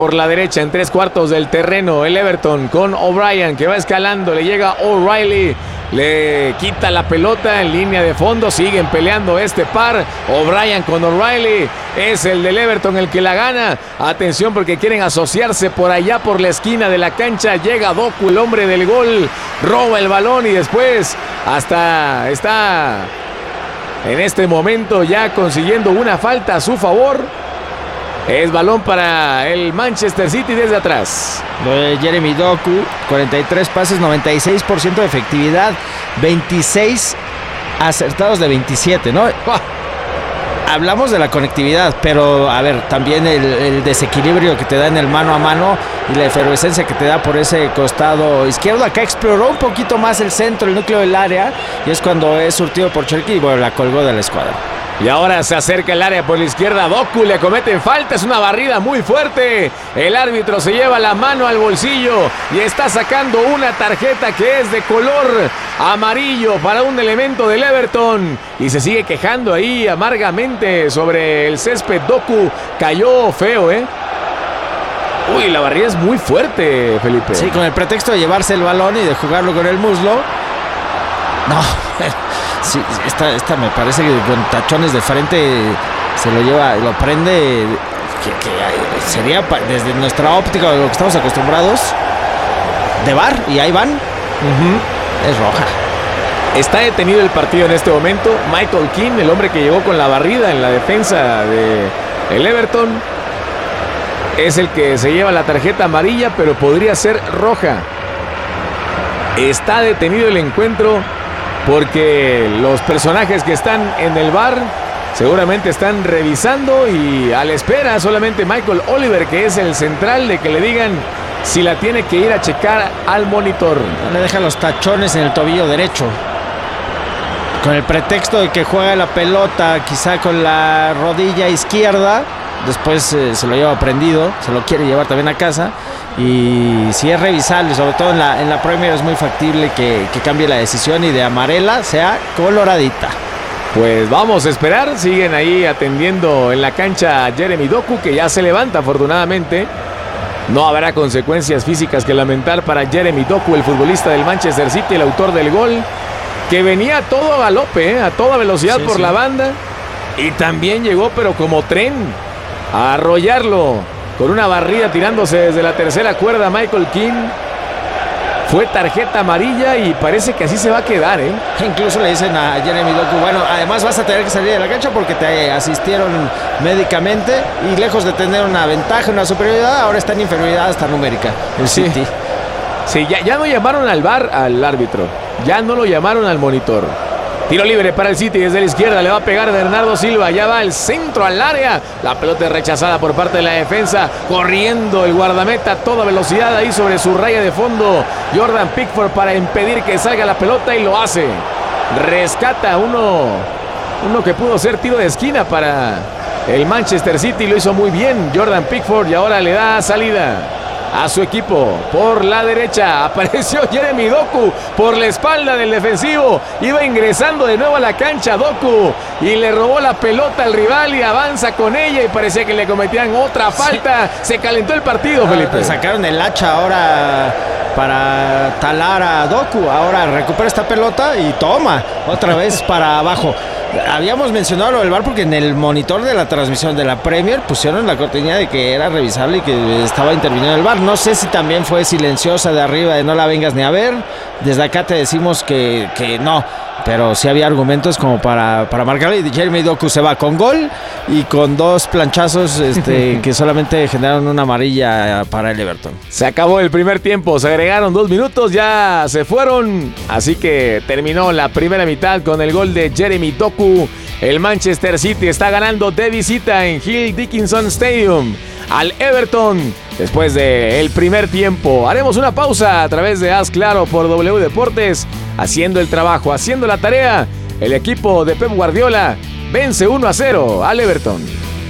Por la derecha, en 3/4 del terreno, el Everton con O'Brien que va escalando, le llega O'Reilly, le quita la pelota en línea de fondo, siguen peleando este par, O'Brien con O'Reilly, es el del Everton el que la gana, atención porque quieren asociarse por allá por la esquina de la cancha, llega Doku, el hombre del gol, roba el balón y después hasta está en este momento ya consiguiendo una falta a su favor. Es balón para el Manchester City desde atrás. Lo de Jeremy Doku, 43 pases, 96% de efectividad, 26 acertados de 27, ¿no? Hablamos de la conectividad, pero a ver, también el desequilibrio que te da en el mano a mano y la efervescencia que te da por ese costado izquierdo. Acá exploró un poquito más el centro, el núcleo del área, y es cuando es surtido por Cherki y bueno, la colgó de la escuadra. Y ahora se acerca el área por la izquierda, Doku, le cometen falta, es una barrida muy fuerte. El árbitro se lleva la mano al bolsillo y está sacando una tarjeta que es de color amarillo para un elemento del Everton. Y se sigue quejando ahí amargamente sobre el césped. Doku cayó feo, ¿eh? Uy, la barrida es muy fuerte, Felipe. Sí, con el pretexto de llevarse el balón y de jugarlo con el muslo. No, sí, esta me parece que con tachones de frente se lo lleva, lo prende, que sería desde nuestra óptica de lo que estamos acostumbrados de VAR, y ahí van. Es roja. Está detenido el partido en este momento. Michael Keane, el hombre que llegó con la barrida en la defensa del Everton, es el que se lleva la tarjeta amarilla, pero podría ser roja. Está detenido el encuentro porque los personajes que están en el VAR seguramente están revisando y a la espera solamente Michael Oliver, que es el central, de que le digan si la tiene que ir a checar al monitor. Le deja los tachones en el tobillo derecho, con el pretexto de que juega la pelota quizá con la rodilla izquierda. Después se lo lleva prendido, se lo quiere llevar también a casa. Y si es revisable, sobre todo en la Premier, es muy factible que cambie la decisión y de amarela sea coloradita. Pues vamos a esperar. Siguen ahí atendiendo en la cancha a Jeremy Doku, que ya se levanta afortunadamente. No habrá consecuencias físicas que lamentar para Jeremy Doku, el futbolista del Manchester City, el autor del gol, que venía a todo galope, a toda velocidad por la banda, y también llegó pero como tren a arrollarlo con una barrida tirándose desde la tercera cuerda. Michael Keane. Fue tarjeta amarilla y parece que así se va a quedar, ¿eh? Incluso le dicen a Jeremy Doku, bueno, además vas a tener que salir de la cancha porque te asistieron médicamente y lejos de tener una ventaja, una superioridad, ahora está en inferioridad hasta numérica el City. Sí, ya no llamaron al VAR al árbitro, ya no lo llamaron al monitor. Tiro libre para el City desde la izquierda, le va a pegar Bernardo Silva, ya va al centro, al área. La pelota es rechazada por parte de la defensa, corriendo el guardameta a toda velocidad ahí sobre su raya de fondo. Jordan Pickford para impedir que salga la pelota y lo hace. Rescata uno que pudo ser tiro de esquina para el Manchester City, lo hizo muy bien Jordan Pickford y ahora le da salida a su equipo. Por la derecha apareció Jeremy Doku por la espalda del defensivo, iba ingresando de nuevo a la cancha Doku y le robó la pelota al rival y avanza con ella y parecía que le cometían otra falta. Se calentó el partido, Felipe. Sacaron el hacha ahora para talar a Doku, ahora recupera esta pelota y toma otra vez para abajo. Habíamos mencionado lo del VAR porque en el monitor de la transmisión de la Premier pusieron la cortinilla de que era revisable y que estaba interviniendo el VAR. No sé si también fue silenciosa de arriba, de no la vengas ni a ver. Desde acá te decimos que no, pero sí había argumentos como para marcarlo. Y Jeremy Doku se va con gol y con dos planchazos que solamente generaron una amarilla para el Everton. Se acabó el primer tiempo, se agregaron 2 minutos, ya se fueron. Así que terminó la primera mitad con el gol de Jeremy Doku. El Manchester City está ganando de visita en Hill Dickinson Stadium al Everton después del primer tiempo. Haremos una pausa a través de Haz Claro por W Deportes, haciendo el trabajo, haciendo la tarea. El equipo de Pep Guardiola vence 1-0 al Everton.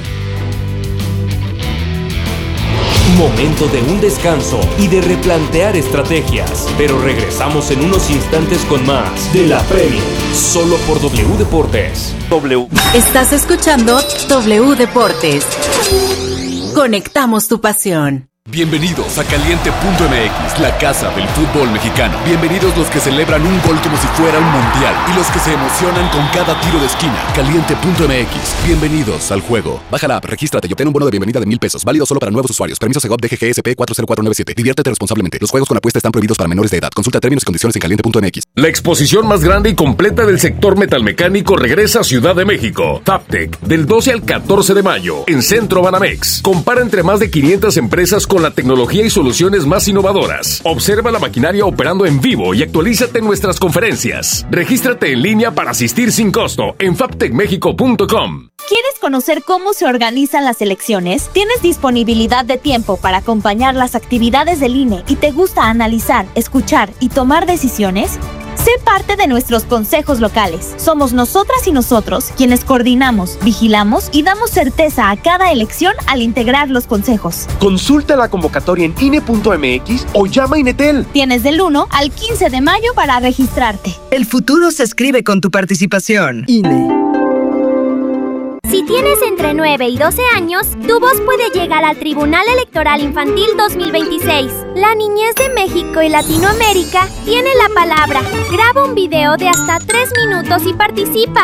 Momento de un descanso y de replantear estrategias, pero regresamos en unos instantes con más de la Premier, solo por W Deportes. Estás escuchando W Deportes. Conectamos tu pasión. Bienvenidos a Caliente.mx, la casa del fútbol mexicano. Bienvenidos los que celebran un gol como si fuera un mundial y los que se emocionan con cada tiro de esquina. Caliente.mx, bienvenidos al juego. Baja la app, regístrate y obtén un bono de bienvenida de $1,000. Válido solo para nuevos usuarios. Permiso Segov DGGSP 40497. Diviértete responsablemente. Los juegos con apuesta están prohibidos para menores de edad. Consulta términos y condiciones en Caliente.mx. La exposición más grande y completa del sector metalmecánico regresa a Ciudad de México. Fabtech, del 12 al 14 de mayo, en Centro Banamex. Compara entre más de 500 empresas con la tecnología y soluciones más innovadoras. Observa la maquinaria operando en vivo y actualízate en nuestras conferencias. Regístrate en línea para asistir sin costo en fabtechmexico.com. ¿Quieres conocer cómo se organizan las elecciones? ¿Tienes disponibilidad de tiempo para acompañar las actividades del INE y te gusta analizar, escuchar y tomar decisiones? Sé parte de nuestros consejos locales. Somos nosotras y nosotros quienes coordinamos, vigilamos y damos certeza a cada elección al integrar los consejos. Consulta la convocatoria en INE.mx o llama a Inetel. Tienes del 1 al 15 de mayo para registrarte. El futuro se escribe con tu participación. INE. Si tienes entre 9 y 12 años, tu voz puede llegar al Tribunal Electoral Infantil 2026. La niñez de México y Latinoamérica tiene la palabra. Graba un video de hasta 3 minutos y participa.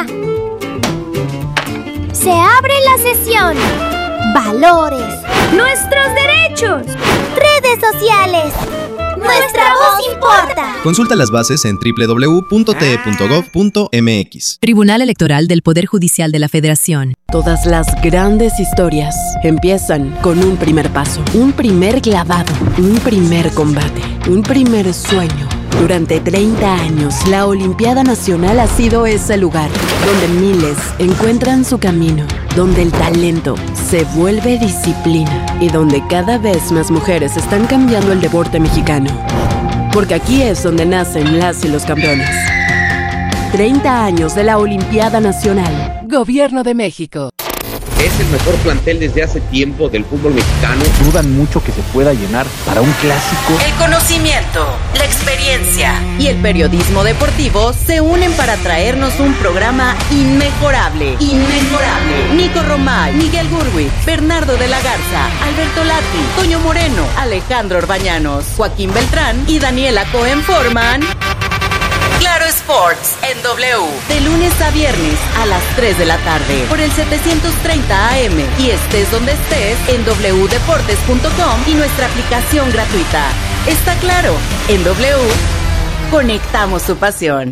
Se abre la sesión. Valores. Nuestros derechos. Redes sociales. Nuestra voz importa. Consulta las bases en www.te.gov.mx. Tribunal Electoral del Poder Judicial de la Federación. Todas las grandes historias empiezan con un primer paso, un primer clavado, un primer combate, un primer sueño. Durante 30 años, la Olimpiada Nacional ha sido ese lugar donde miles encuentran su camino, donde el talento se vuelve disciplina y donde cada vez más mujeres están cambiando el deporte mexicano. Porque aquí es donde nacen las y los campeones. 30 años de la Olimpiada Nacional. Gobierno de México. Es el mejor plantel desde hace tiempo del fútbol mexicano. Dudan mucho que se pueda llenar para un clásico. El conocimiento, la experiencia y el periodismo deportivo se unen para traernos un programa inmejorable. Inmejorable. Nico Romay, Miguel Gurwi, Bernardo de la Garza, Alberto Lati, Toño Moreno, Alejandro Orbañanos, Joaquín Beltrán y Daniela Cohen forman Claro Sports en W, de lunes a viernes a las 3 de la tarde por el 730 AM y estés donde estés en wdeportes.com y nuestra aplicación gratuita. Está claro, en W conectamos tu pasión.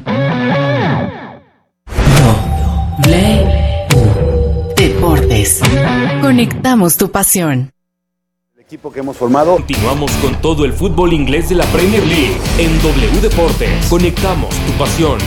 W Deportes. Conectamos tu pasión. Equipo que hemos formado. Continuamos con todo el fútbol inglés de la Premier League en W Deportes. Conectamos tu pasión.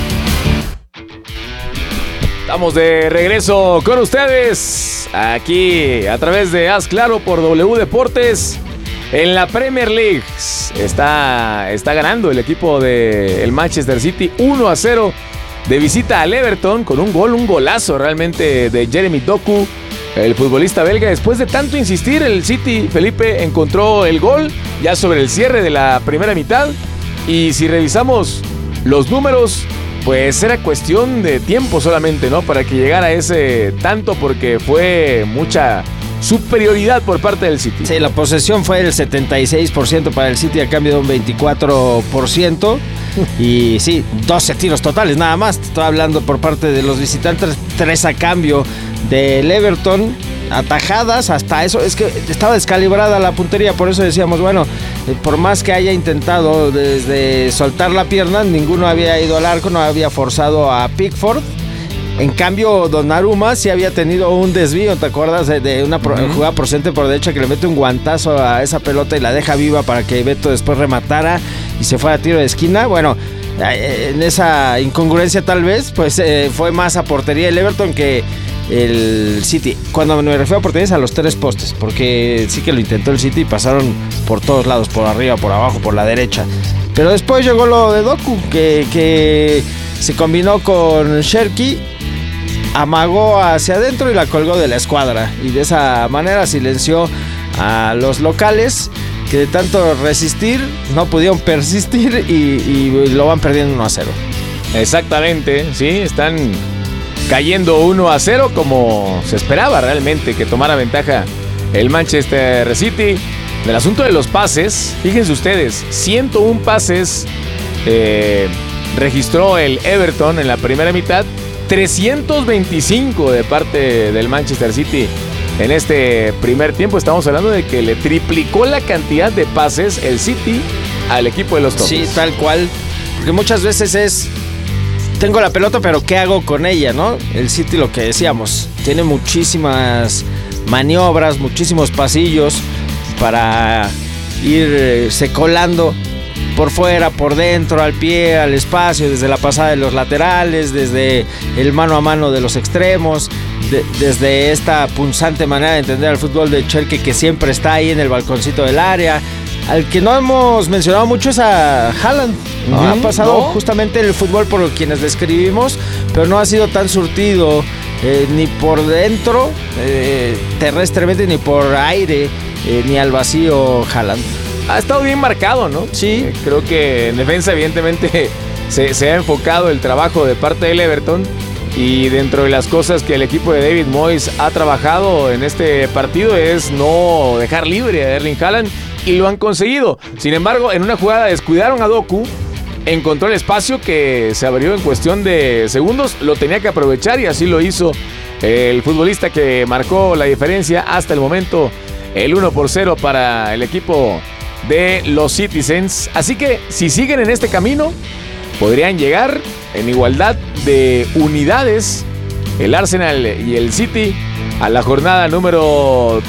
Estamos de regreso con ustedes aquí a través de Haz Claro por W Deportes. En la Premier League está ganando el equipo del Manchester City 1-0 de visita al Everton con un golazo realmente de Jeremy Doku. El futbolista belga, después de tanto insistir, el City, Felipe, encontró el gol ya sobre el cierre de la primera mitad. Y si revisamos los números, pues era cuestión de tiempo solamente, ¿no? Para que llegara ese tanto, porque fue mucha superioridad por parte del City. Sí, la posesión fue el 76% para el City a cambio de un 24%. Y sí, 12 tiros totales nada más. Estoy hablando por parte de los visitantes, 3 a cambio del Everton. Atajadas, hasta eso, es que estaba descalibrada la puntería, por eso decíamos, bueno, por más que haya intentado desde soltar la pierna, ninguno había ido al arco, no había forzado a Pickford. En cambio, Donnarumma sí había tenido un desvío, ¿te acuerdas? De una jugada procedente por derecha que le mete un guantazo a esa pelota y la deja viva para que Beto después rematara y se fuera a tiro de esquina. Bueno, en esa incongruencia tal vez, pues fue más a portería el Everton que el City. Cuando me refiero a porterías, a los 3 postes, porque sí que lo intentó el City y pasaron por todos lados, por arriba, por abajo, por la derecha. Pero después llegó lo de Doku, que se combinó con Cherki, amagó hacia adentro y la colgó de la escuadra. Y de esa manera silenció a los locales, que de tanto resistir no pudieron persistir y lo van perdiendo 1-0. Exactamente, sí, están cayendo 1-0 como se esperaba realmente, que tomara ventaja el Manchester City. Del asunto de los pases, fíjense ustedes, 101 pases registró el Everton en la primera mitad, 325 de parte del Manchester City en este primer tiempo. Estamos hablando de que le triplicó la cantidad de pases el City al equipo de los Toffees. Sí, tal cual, porque muchas veces tengo la pelota, pero ¿qué hago con ella, no? El City, lo que decíamos, tiene muchísimas maniobras, muchísimos pasillos para irse colando por fuera, por dentro, al pie, al espacio, desde la pasada de los laterales, desde el mano a mano de los extremos, desde esta punzante manera de entender al fútbol de Schalke, que siempre está ahí en el balconcito del área. Al que no hemos mencionado mucho es a Haaland, ¿no? Ha pasado justamente el fútbol por quienes describimos, pero no ha sido tan surtido ni por dentro, terrestremente, ni por aire, ni al vacío Haaland. Ha estado bien marcado, ¿no? Sí. Creo que en defensa evidentemente se ha enfocado el trabajo de parte del Everton, y dentro de las cosas que el equipo de David Moyes ha trabajado en este partido es no dejar libre a Erling Haaland, y lo han conseguido. Sin embargo, en una jugada descuidaron a Doku, encontró el espacio que se abrió en cuestión de segundos, lo tenía que aprovechar y así lo hizo el futbolista que marcó la diferencia hasta el momento, el 1-0 para el equipo de los Citizens. Así que si siguen en este camino, podrían llegar en igualdad de unidades el Arsenal y el City a la jornada número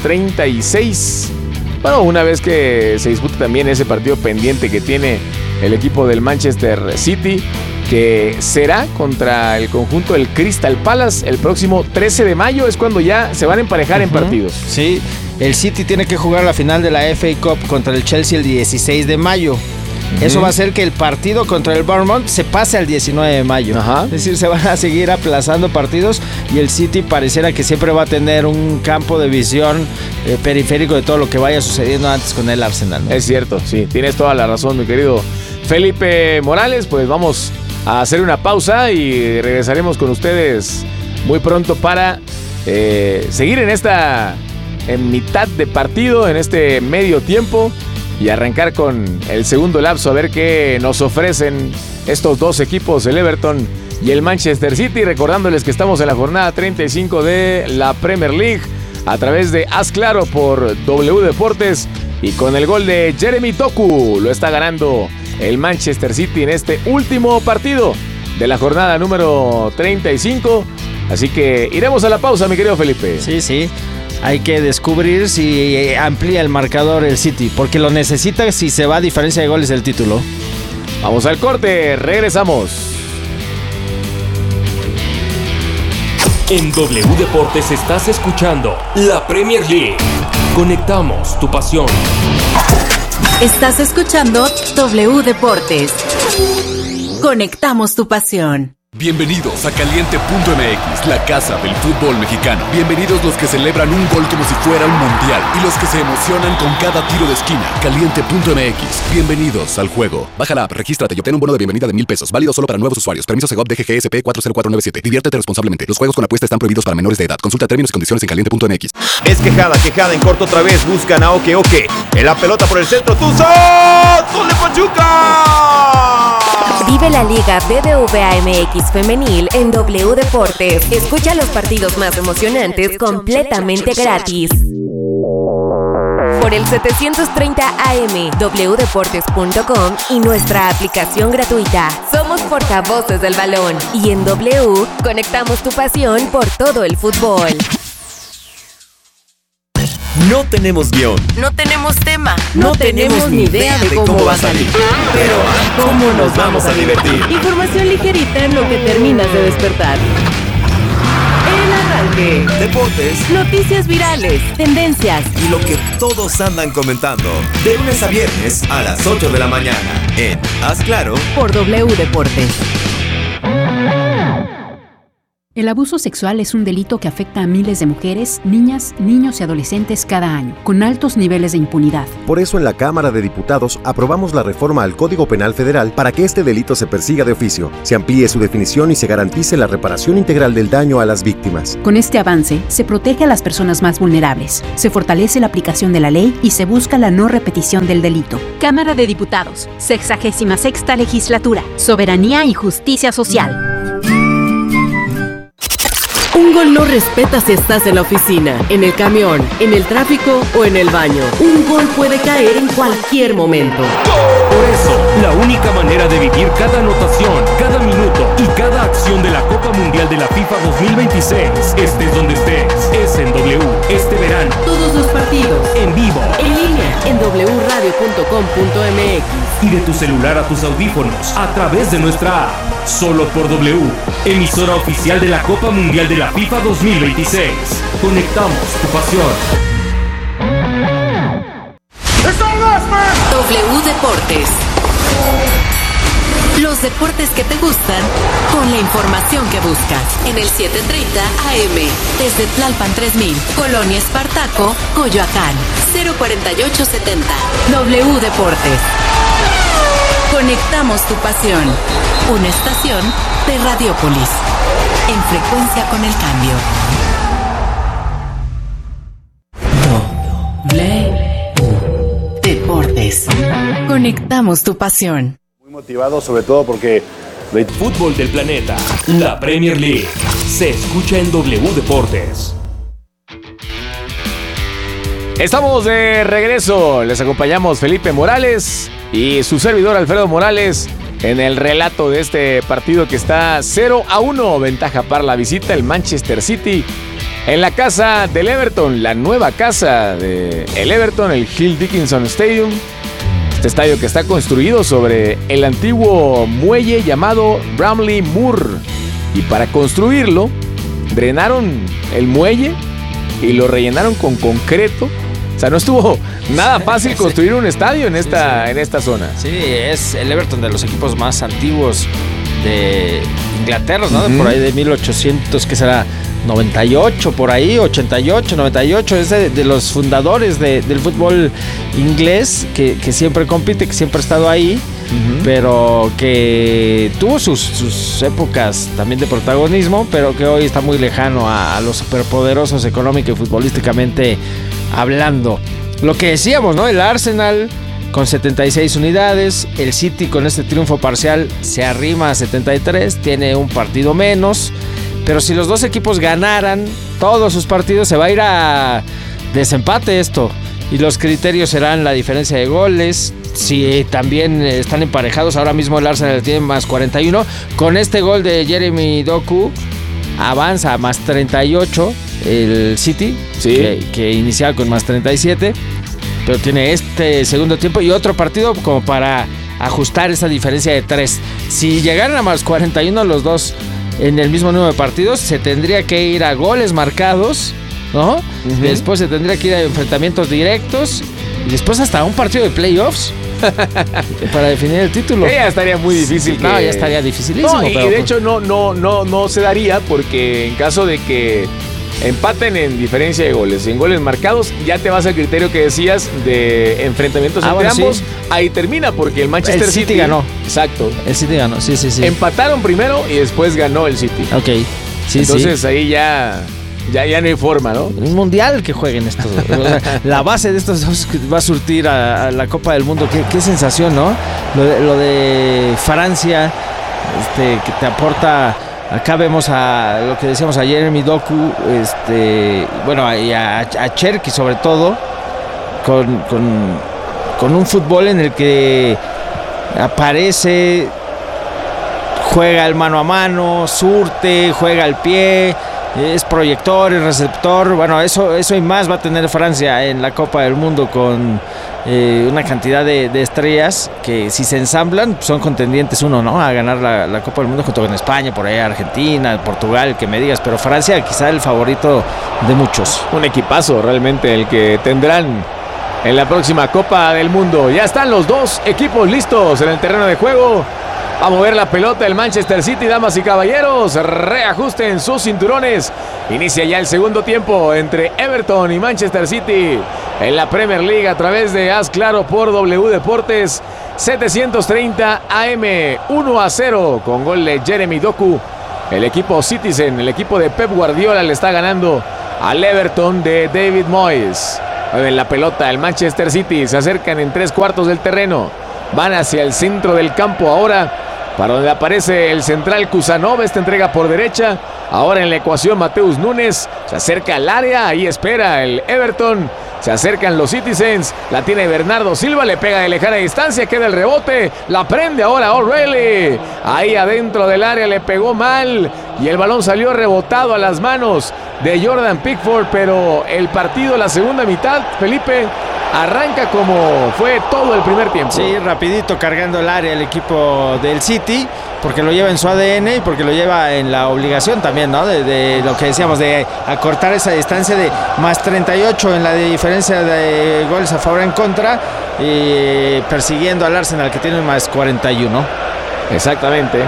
36. Bueno, una vez que se dispute también ese partido pendiente que tiene el equipo del Manchester City, que será contra el conjunto del Crystal Palace el próximo 13 de mayo, es cuando ya se van a emparejar en partidos. Sí, el City tiene que jugar la final de la FA Cup contra el Chelsea el 16 de mayo. Eso va a hacer que el partido contra el Bournemouth se pase al 19 de mayo. Es decir, se van a seguir aplazando partidos, y el City pareciera que siempre va a tener un campo de visión periférico de todo lo que vaya sucediendo antes con el Arsenal, ¿no? Es cierto, sí, tienes toda la razón, mi querido Felipe Morales. Pues vamos a hacer una pausa y regresaremos con ustedes muy pronto para seguir en mitad de partido, en este medio tiempo, y arrancar con el segundo lapso, a ver qué nos ofrecen estos dos equipos, el Everton y el Manchester City. Recordándoles que estamos en la jornada 35 de la Premier League a través de Haz Claro por W Deportes, y con el gol de Jeremy Doku lo está ganando el Manchester City en este último partido de la jornada número 35. Así que iremos a la pausa, mi querido Felipe. Sí. Hay que descubrir si amplía el marcador el City, porque lo necesita si se va a diferencia de goles del título. Vamos al corte, regresamos. En W Deportes estás escuchando la Premier League. Conectamos tu pasión. Estás escuchando W Deportes. Conectamos tu pasión. Bienvenidos a Caliente.mx, la casa del fútbol mexicano. Bienvenidos los que celebran un gol como si fuera un mundial y los que se emocionan con cada tiro de esquina. Caliente.mx, bienvenidos al juego. Baja la app, regístrate y obtén un bono de bienvenida de $1,000. Válido solo para nuevos usuarios. Permiso Segov DGGSP 40497. Diviértete responsablemente. Los juegos con apuesta están prohibidos para menores de edad. Consulta términos y condiciones en Caliente.mx. Es quejada en corto otra vez. Buscan a Oke. En la pelota por el centro. ¡Tuzos! ¡Gol de Pachuca! Vive la Liga BBVA MX Femenil en W Deportes. Escucha los partidos más emocionantes completamente gratis. Por el 730 AM, wdeportes.com y nuestra aplicación gratuita. Somos portavoces del balón y en W conectamos tu pasión por todo el fútbol. No tenemos guión. No tenemos tema. No tenemos ni idea de cómo va a salir. Pero, ¿cómo nos vamos a divertir? Información ligerita en lo que terminas de despertar. El arranque. Deportes. Noticias virales. Tendencias. Y lo que todos andan comentando. De lunes a viernes a las 8 de la mañana. En Haz Claro. Por W Deportes. El abuso sexual es un delito que afecta a miles de mujeres, niñas, niños y adolescentes cada año, con altos niveles de impunidad. Por eso en la Cámara de Diputados aprobamos la reforma al Código Penal Federal para que este delito se persiga de oficio, se amplíe su definición y se garantice la reparación integral del daño a las víctimas. Con este avance, se protege a las personas más vulnerables, se fortalece la aplicación de la ley y se busca la no repetición del delito. Cámara de Diputados, 66ª Legislatura, Soberanía y Justicia Social. Un gol no respeta si estás en la oficina, en el camión, en el tráfico o en el baño. Un gol puede caer en cualquier momento. Por eso, la única manera de vivir cada anotación, cada minuto y cada acción de la Copa Mundial de la FIFA 2026, estés donde estés, es en W. Este verano, todos los partidos, en vivo, en línea, en wradio.com.mx y de tu celular a tus audífonos, a través de nuestra app. Solo por W, emisora oficial de la Copa Mundial de la FIFA 2026. Conectamos tu pasión. W Deportes. Los deportes que te gustan, con la información que buscas. En el 730 AM, desde Tlalpan 3000, Colonia Espartaco, Coyoacán, 04870. W Deportes. Conectamos tu pasión. Una estación de Radiópolis. En frecuencia con el cambio. W Deportes. Conectamos tu pasión. Muy motivado, sobre todo porque El fútbol del planeta, la Premier League, se escucha en W Deportes. Estamos de regreso, les acompañamos Felipe Morales y su servidor Alfredo Morales en el relato de este partido que está 0-1, ventaja para la visita, el Manchester City, en la casa del Everton, la nueva casa del Everton, el Hill Dickinson Stadium. Este estadio que está construido sobre el antiguo muelle llamado Bramley Moor. Y para construirlo, drenaron el muelle y lo rellenaron con concreto. O sea, no estuvo nada fácil construir un estadio en esta zona. Sí, es el Everton de los equipos más antiguos de Inglaterra, ¿no? Por ahí de 1800, ¿qué será? 98, por ahí, 88, 98. Es de los fundadores del fútbol inglés que siempre compite, que siempre ha estado ahí, pero que tuvo sus épocas también de protagonismo, pero que hoy está muy lejano a los superpoderosos económica y futbolísticamente hablando. Lo que decíamos, ¿no? El Arsenal con 76 unidades, el City con este triunfo parcial se arrima a 73, tiene un partido menos, pero si los dos equipos ganaran todos sus partidos se va a ir a desempate esto, y los criterios serán la diferencia de goles. Si también están emparejados, ahora mismo el Arsenal tiene más 41, con este gol de Jeremy Doku avanza a más 38 el City, sí, que iniciaba con más 37, pero tiene este segundo tiempo y otro partido como para ajustar esa diferencia de 3. Si llegaran a más 41 los dos en el mismo número de partidos, se tendría que ir a goles marcados, ¿no? Después se tendría que ir a enfrentamientos directos y después hasta un partido de playoffs para definir el título. Ya estaría muy difícil. No, ya estaría dificilísimo. No, y de hecho no se daría, porque en caso de que empaten en diferencia de goles y en goles marcados, ya te vas al criterio que decías de enfrentamientos entre ambos. Sí. Ahí termina, porque el Manchester City ganó. Exacto. El City ganó, sí. Empataron primero y después ganó el City. Ok. Sí, entonces ahí ya no hay forma, ¿no? Un mundial que jueguen estos. La base de estos dos va a surtir a la Copa del Mundo. Qué sensación, ¿no? Lo de Francia, que te aporta. Acá vemos a lo que decíamos a Jeremy Doku, bueno, y a Cherki sobre todo, con un fútbol en el que aparece, juega el mano a mano, surte, juega al pie, es proyector, es receptor. Bueno, eso y más va a tener Francia en la Copa del Mundo, con una cantidad de estrellas que, si se ensamblan, son contendientes ¿no? A ganar la Copa del Mundo, junto con España, por ahí Argentina, Portugal, que me digas, pero Francia quizá el favorito de muchos. Un equipazo realmente el que tendrán en la próxima Copa del Mundo. Ya están los dos equipos listos en el terreno de juego. A mover la pelota el Manchester City, damas y caballeros. Reajusten sus cinturones. Inicia ya el segundo tiempo entre Everton y Manchester City en la Premier League a través de Haz Claro por W Deportes 730 AM. 1-0 con gol de Jeremy Doku. El equipo Citizen, el equipo de Pep Guardiola, le está ganando al Everton de David Moyes. Mueven la pelota el Manchester City, se acercan en 3/4 del terreno. Van hacia el centro del campo ahora, para donde aparece el central Kusanov. Esta entrega por derecha. Ahora en la ecuación Mateus Nunes. Se acerca al área. Ahí espera el Everton. Se acercan los Citizens. La tiene Bernardo Silva. Le pega de lejana distancia. Queda el rebote. La prende ahora O'Reilly. Ahí adentro del área le pegó mal. Y el balón salió rebotado a las manos de Jordan Pickford. Pero el partido, la segunda mitad, Felipe, arranca como fue todo el primer tiempo. Sí, rapidito cargando el área el equipo del City, porque lo lleva en su ADN y porque lo lleva en la obligación también, ¿no? De lo que decíamos, de acortar esa distancia de más 38 en la diferencia de goles a favor en contra, y persiguiendo al Arsenal, que tiene más 41. Exactamente.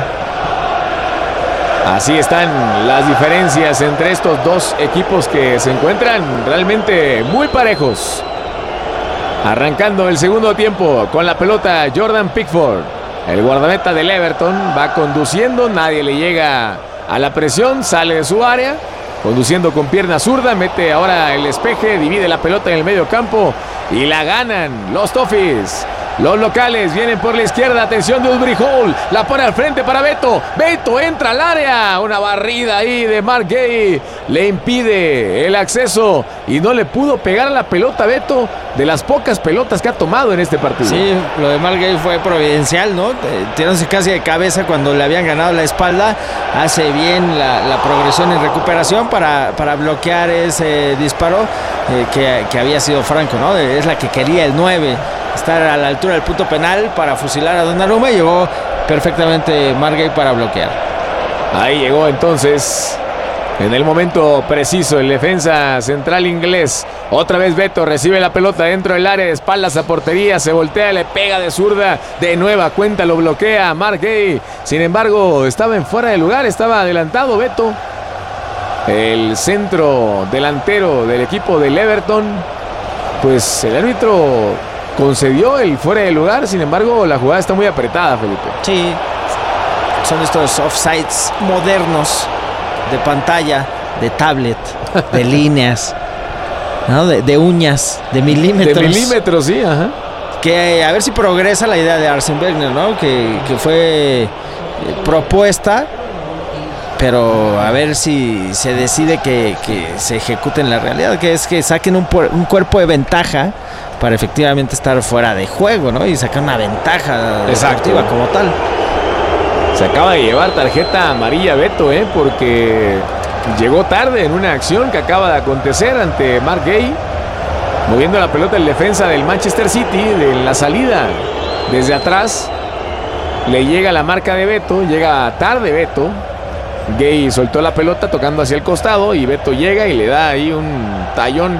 Así están las diferencias entre estos dos equipos que se encuentran realmente muy parejos. Arrancando el segundo tiempo con la pelota Jordan Pickford. El guardameta del Everton va conduciendo, nadie le llega a la presión, sale de su área, conduciendo con pierna zurda, mete ahora el despeje, divide la pelota en el medio campo y la ganan los Toffees. Los locales vienen por la izquierda, atención de Udbury Hall, la pone al frente para Beto. Beto entra al área, una barrida ahí de Mark Gay, le impide el acceso y no le pudo pegar a la pelota Beto, de las pocas pelotas que ha tomado en este partido. Sí, lo de Mark Gay fue providencial, ¿no? Tirándose casi de cabeza cuando le habían ganado la espalda. Hace bien la progresión en recuperación para bloquear ese disparo que había sido franco, ¿no? Es la que quería el 9. Estar a la altura del punto penal para fusilar a Donnarumma, y llegó perfectamente Mark Gay para bloquear. Ahí llegó entonces en el momento preciso el defensa central inglés. Otra vez Beto recibe la pelota dentro del área, de espaldas a portería, se voltea, le pega de zurda, de nueva cuenta lo bloquea Mark Gay. Sin embargo, estaba en fuera de lugar, estaba adelantado Beto. El centro delantero del equipo del Everton, pues el árbitro concedió el fuera de lugar. Sin embargo, la jugada está muy apretada, Felipe. Sí, son estos offsides modernos, de pantalla, de tablet, de líneas, ¿no? de uñas, de milímetros. De milímetros, sí, ajá. Que a ver si progresa la idea de Arsene Wenger, ¿no? Que fue propuesta, pero a ver si se decide que se ejecute en la realidad, que es que saquen un cuerpo de ventaja para efectivamente estar fuera de juego, ¿no? Y sacar una ventaja deportiva como tal. Se acaba de llevar tarjeta amarilla Beto, porque llegó tarde en una acción que acaba de acontecer ante Mark Gay, moviendo la pelota en defensa del Manchester City, de la salida desde atrás. Le llega la marca de Beto, llega tarde Beto. Gay soltó la pelota tocando hacia el costado y Beto llega y le da ahí un tallón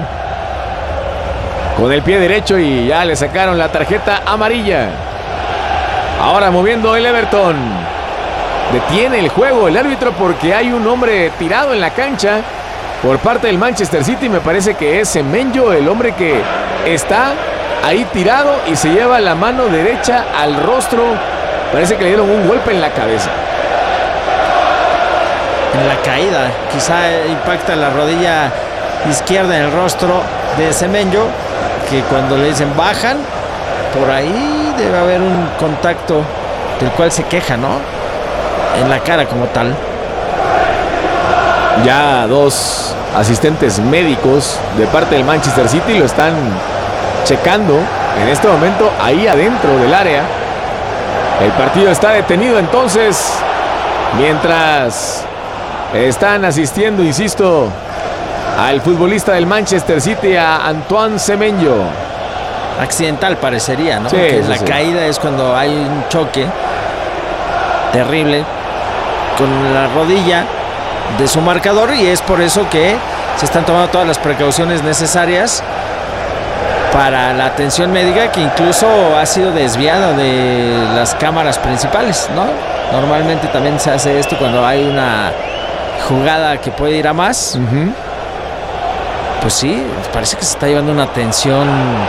con el pie derecho y ya le sacaron la tarjeta amarilla. Ahora moviendo el Everton. Detiene el juego el árbitro porque hay un hombre tirado en la cancha por parte del Manchester City. Me parece que es Semenyo el hombre que está ahí tirado y se lleva la mano derecha al rostro. Parece que le dieron un golpe en la cabeza. En la caída, quizá impacta la rodilla izquierda en el rostro de Semenyo, que cuando le dicen bajan, por ahí debe haber un contacto del cual se queja, ¿no? En la cara como tal. Ya dos asistentes médicos de parte del Manchester City lo están checando en este momento ahí adentro del área. El partido está detenido entonces, mientras están asistiendo, insisto, al futbolista del Manchester City, a Antoine Semenyo. Accidental parecería, ¿no? Sí, que sí, la caída es cuando hay un choque terrible con la rodilla de su marcador, y es por eso que se están tomando todas las precauciones necesarias para la atención médica, que incluso ha sido desviado de las cámaras principales, ¿no? Normalmente también se hace esto cuando hay una jugada que puede ir a más. Pues sí, parece que se está llevando una atención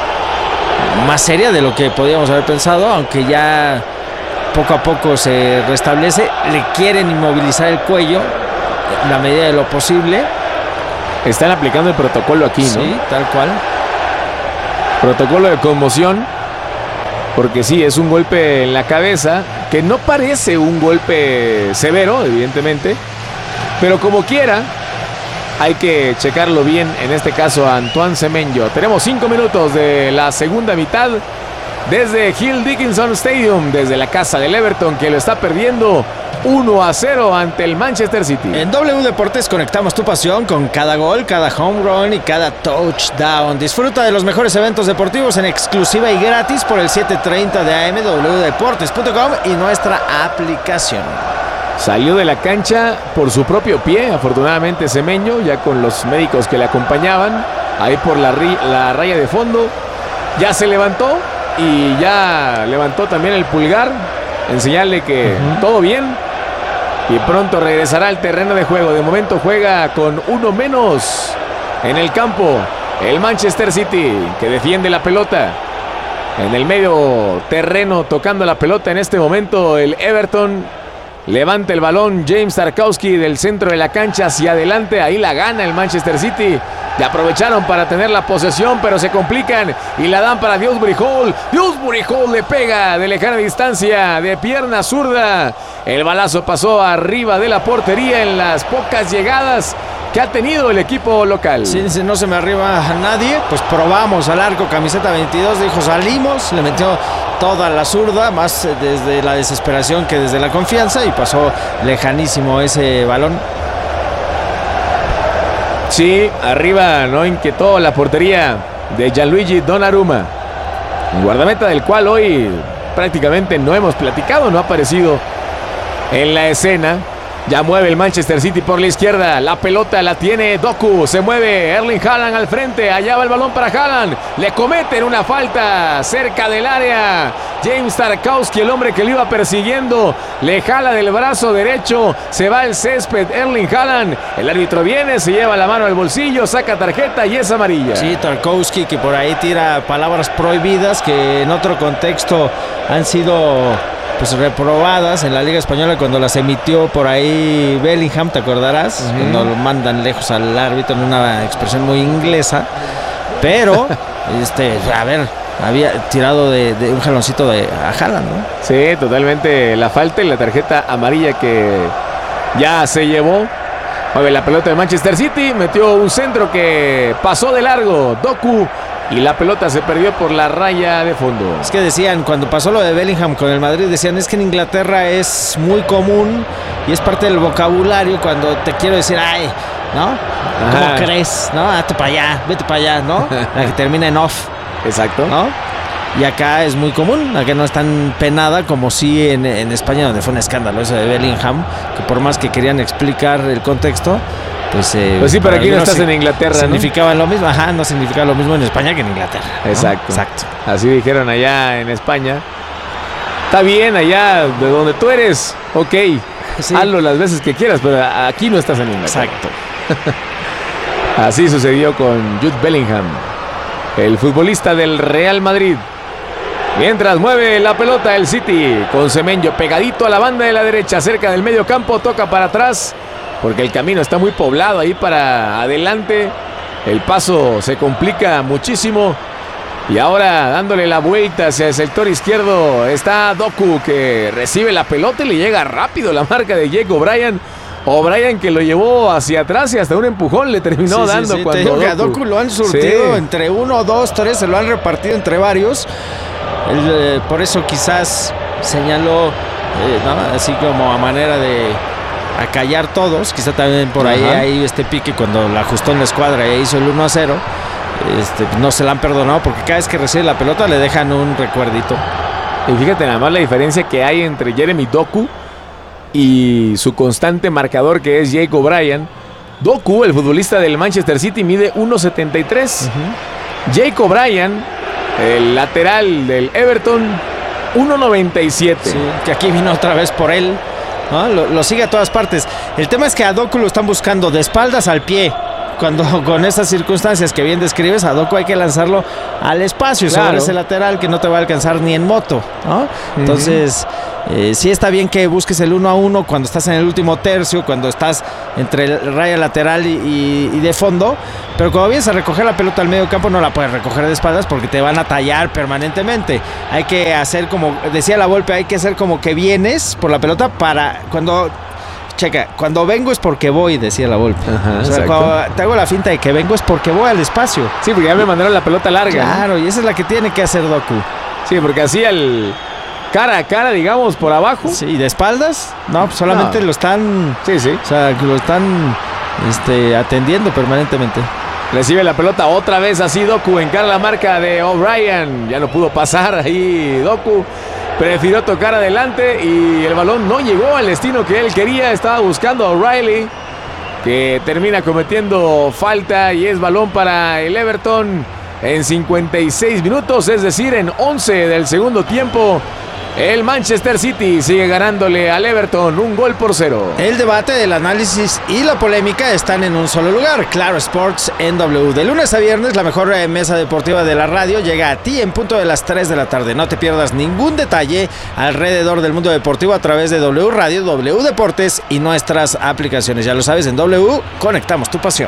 más seria de lo que podíamos haber pensado, aunque ya poco a poco se restablece. Le quieren inmovilizar el cuello en la medida de lo posible. Están aplicando el protocolo aquí, ¿no? Sí, tal cual. Protocolo de conmoción, porque sí, es un golpe en la cabeza, que no parece un golpe severo, evidentemente, pero como quiera, hay que checarlo bien, en este caso a Antoine Semenyo. Tenemos 5 minutos de la segunda mitad, desde Hill Dickinson Stadium, desde la casa del Everton, que lo está perdiendo 1-0 ante el Manchester City. En W Deportes conectamos tu pasión con cada gol, cada home run y cada touchdown. Disfruta de los mejores eventos deportivos en exclusiva y gratis por el 7:30 de AM, wdeportes.com y nuestra aplicación. Salió de la cancha por su propio pie, afortunadamente Semenyo, ya con los médicos que le acompañaban, ahí por la raya de fondo. Ya se levantó y ya levantó también el pulgar en señal de que todo bien. Y pronto regresará al terreno de juego. De momento juega con uno menos en el campo el Manchester City, que defiende la pelota. En el medio terreno tocando la pelota en este momento el Everton. Levanta el balón James Tarkowski del centro de la cancha hacia adelante. Ahí la gana el Manchester City. Ya aprovecharon para tener la posesión, pero se complican y la dan para Dewsbury Hall. Dewsbury Hall le pega de lejana distancia, de pierna zurda. El balazo pasó arriba de la portería en las pocas llegadas que ha tenido el equipo local. Sí, no se me arriba a nadie, pues probamos al arco, camiseta 22, dijo salimos, le metió toda la zurda, más desde la desesperación que desde la confianza, y pasó lejanísimo ese balón. Sí, arriba no inquietó la portería de Gianluigi Donnarumma, un guardameta del cual hoy prácticamente no hemos platicado, no ha aparecido en la escena. Ya mueve el Manchester City por la izquierda. La pelota la tiene Doku. Se mueve Erling Haaland al frente. Allá va el balón para Haaland. Le cometen una falta cerca del área. James Tarkowski, el hombre que lo iba persiguiendo, le jala del brazo derecho. Se va el césped Erling Haaland. El árbitro viene, se lleva la mano al bolsillo, saca tarjeta y es amarilla. Sí, Tarkowski, que por ahí tira palabras prohibidas que en otro contexto han sido pues reprobadas en la Liga Española cuando las emitió por ahí Bellingham, ¿te acordarás? Cuando lo mandan lejos al árbitro en una expresión muy inglesa. Pero, a ver, había tirado de un jaloncito a Haaland, ¿no? Sí, totalmente la falta y la tarjeta amarilla que ya se llevó. Mueve la pelota de Manchester City, metió un centro que pasó de largo Doku y la pelota se perdió por la raya de fondo. Es que decían, cuando pasó lo de Bellingham con el Madrid, decían, es que en Inglaterra es muy común y es parte del vocabulario cuando te quiero decir, ay, ¿no? ¿Cómo crees? ¿No? Vete para allá, ¿no? La que termina en off. Exacto. ¿No? Y acá es muy común, acá no es tan penada como sí en España, donde fue un escándalo eso de Bellingham, que por más que querían explicar el contexto, pues sí, pero aquí no estás en Inglaterra, significaban lo mismo, no significaba lo mismo en España que en Inglaterra, ¿no? Exacto. Así dijeron allá en España. Está bien allá de donde tú eres, ok, sí. Hazlo las veces que quieras, pero aquí no estás en Inglaterra. Exacto. Así sucedió con Jude Bellingham, el futbolista del Real Madrid. Mientras mueve la pelota el City con Semenyo pegadito a la banda de la derecha, cerca del medio campo, toca para atrás porque el camino está muy poblado ahí para adelante. El paso se complica muchísimo. Y ahora dándole la vuelta hacia el sector izquierdo está Doku, que recibe la pelota y le llega rápido la marca de Jake O'Brien. O'Brien que lo llevó hacia atrás y hasta un empujón le terminó dando. Cuando te digo que a Doku lo han surtido entre 1, 2, 3, se lo han repartido entre varios. Por eso quizás señaló, ¿no? Así como a manera de acallar todos, quizá también por ahí hay pique cuando la ajustó en la escuadra e hizo el 1-0. No se la han perdonado porque cada vez que recibe la pelota le dejan un recuerdito. Y fíjate nada más la diferencia que hay entre Jeremy Doku y su constante marcador, que es Jake O'Brien. Doku, el futbolista del Manchester City, mide 1.73. Jake O'Brien el lateral del Everton, 1.97. Sí, que aquí vino otra vez por él, ¿no? Lo sigue a todas partes. El tema es que a Doku lo están buscando de espaldas al pie. Cuando con estas circunstancias que bien describes, a Doku hay que lanzarlo al espacio, claro, sobre ese lateral que no te va a alcanzar ni en moto, ¿no? Entonces, sí está bien que busques el 1-1 cuando estás en el último tercio, cuando estás entre el raya lateral y de fondo, pero cuando vienes a recoger la pelota al medio campo no la puedes recoger de espaldas porque te van a tallar permanentemente. Hay que hacer como, decía la Volpe, hay que hacer como que vienes por la pelota para cuando... Checa, cuando vengo es porque voy, decía la Volpe. Ajá, o sea, cuando te hago la finta de que vengo es porque voy al espacio. Sí, porque ya me mandaron la pelota larga. Claro, ¿no? Y esa es la que tiene que hacer Doku. Sí, porque así el cara a cara, digamos, por abajo. Sí, ¿y de espaldas? No, solamente lo están... Sí, sí. O sea, lo están atendiendo permanentemente. Recibe la pelota otra vez así Doku, encara la marca de O'Brien. Ya no pudo pasar ahí Doku. Prefirió tocar adelante y el balón no llegó al destino que él quería. Estaba buscando a O'Reilly, que termina cometiendo falta y es balón para el Everton en 56 minutos, es decir, en 11 del segundo tiempo. El Manchester City sigue ganándole al Everton 1-0. El debate, el análisis y la polémica están en un solo lugar. Claro Sports NW. De lunes a viernes, la mejor mesa deportiva de la radio llega a ti en punto de las 3 de la tarde. No te pierdas ningún detalle alrededor del mundo deportivo a través de W Radio, W Deportes y nuestras aplicaciones. Ya lo sabes, en W conectamos tu pasión.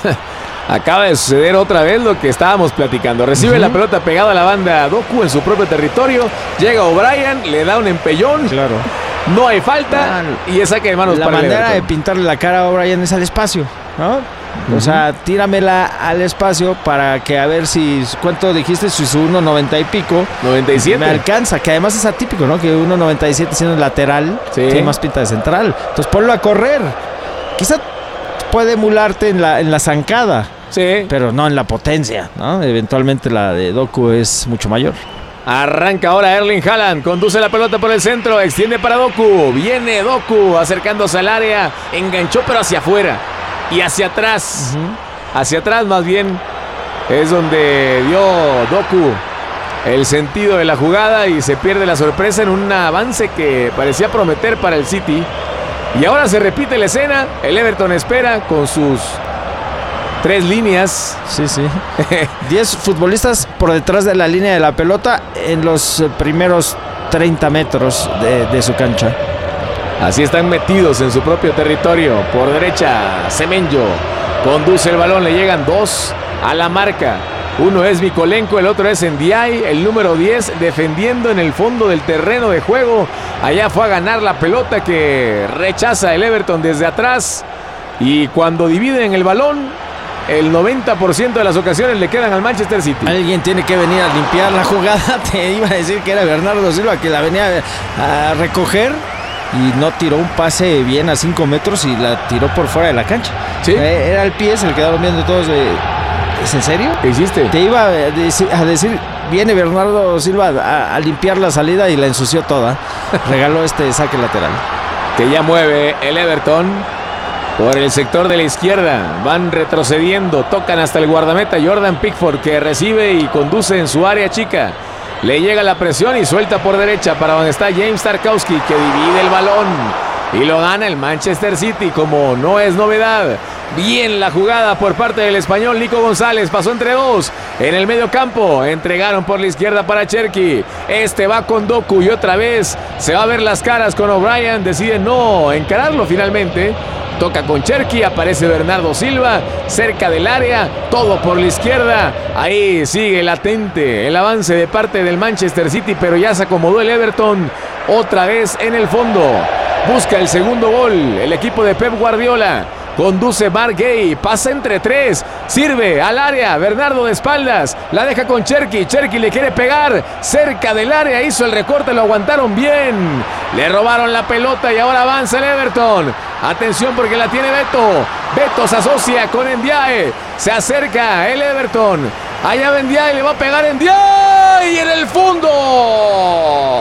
Acaba de suceder otra vez lo que estábamos platicando. Recibe la pelota pegada a la banda Doku en su propio territorio. Llega O'Brien, le da un empellón. Claro. No hay falta y es saque de manos la para el manera Everton. de pintarle la cara a O'Brien es al espacio, ¿no? O sea, tíramela al espacio para que a ver si... ¿Cuánto dijiste? Si su 1.90 y pico. 97. Me alcanza, que además es atípico, ¿no? Que 1.97 siendo lateral, tiene más pinta de central. Entonces ponlo a correr. Quizá puede emularte en la zancada. Sí. Pero no en la potencia, ¿no? Eventualmente la de Doku es mucho mayor. Arranca ahora Erling Haaland, conduce la pelota por el centro, extiende para Doku, viene Doku acercándose al área, enganchó pero hacia afuera y hacia atrás, hacia atrás más bien, es donde dio Doku el sentido de la jugada y se pierde la sorpresa en un avance que parecía prometer para el City. Y ahora se repite la escena, el Everton espera con sus 3 líneas. Sí, sí. 10 futbolistas por detrás de la línea de la pelota en los primeros 30 metros de su cancha. Así están metidos en su propio territorio. Por derecha, Semenyo conduce el balón, le llegan 2 a la marca. Uno es Mikolenko, el otro es Ndiaye, el número 10 defendiendo en el fondo del terreno de juego. Allá fue a ganar la pelota que rechaza el Everton desde atrás. Y cuando dividen el balón, el 90% de las ocasiones le quedan al Manchester City. Alguien tiene que venir a limpiar la jugada. Te iba a decir que era Bernardo Silva que la venía a recoger y no tiró un pase bien a 5 metros y la tiró por fuera de la cancha. ¿Sí? Era el pie, se le quedaron viendo todos. ¿Es en serio? ¿Qué hiciste? Te iba a decir, viene Bernardo Silva a limpiar la salida y la ensució toda. Regaló este saque lateral. Que ya mueve el Everton por el sector de la izquierda. Van retrocediendo, tocan hasta el guardameta Jordan Pickford, que recibe y conduce en su área chica. Le llega la presión y suelta por derecha para donde está James Tarkowski, que divide el balón y lo gana el Manchester City, como no es novedad. Bien la jugada por parte del español Nico González, pasó entre 2 en el medio campo, entregaron por la izquierda para Cherki, este va con Doku y otra vez se va a ver las caras con O'Brien, decide no encararlo finalmente, toca con Cherki, aparece Bernardo Silva cerca del área, todo por la izquierda, ahí sigue latente el avance de parte del Manchester City, pero ya se acomodó el Everton otra vez en el fondo, busca el segundo gol el equipo de Pep Guardiola. Conduce Mark Gay, pasa entre 3, sirve al área, Bernardo de espaldas, la deja con Cherki, Cherki le quiere pegar, cerca del área, hizo el recorte, lo aguantaron bien, le robaron la pelota y ahora avanza el Everton, atención porque la tiene Beto, Beto se asocia con Ndiaye, se acerca el Everton, allá va Ndiaye, le va a pegar Ndiaye y en el fondo,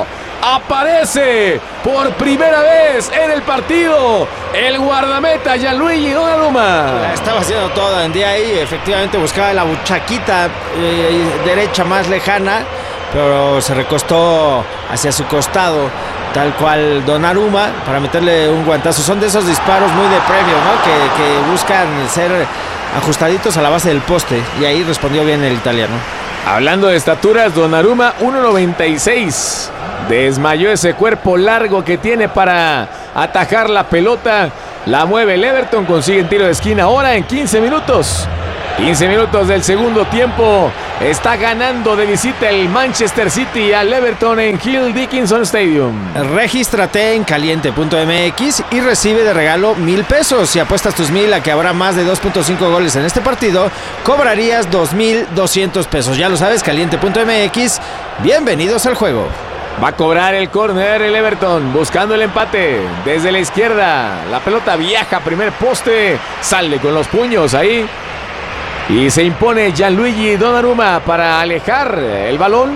Aparece por primera vez en el partido el guardameta Gianluigi Donnarumma. Estaba haciendo todo en día ahí, efectivamente buscaba la buchaquita derecha más lejana, pero se recostó hacia su costado, tal cual Donnarumma, para meterle un guantazo. Son de esos disparos muy de premio, ¿no? Que buscan ser ajustaditos a la base del poste, y ahí respondió bien el italiano. Hablando de estaturas, Donnarumma 1.96. Desmayó ese cuerpo largo que tiene para atajar la pelota. La mueve el Everton, consigue un tiro de esquina ahora en 15 minutos. 15 minutos del segundo tiempo. Está ganando de visita el Manchester City al Everton en Hill Dickinson Stadium. Regístrate en caliente.mx y recibe de regalo 1,000 pesos. Si apuestas tus 1,000 a que habrá más de 2.5 goles en este partido, cobrarías 2,200 pesos. Ya lo sabes, caliente.mx. Bienvenidos al juego. Va a cobrar el córner el Everton, buscando el empate desde la izquierda. La pelota viaja, primer poste, sale con los puños ahí. Y se impone Gianluigi Donnarumma para alejar el balón.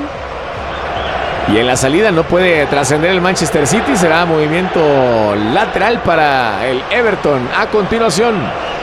Y en la salida no puede trascender el Manchester City. Será movimiento lateral para el Everton. A continuación,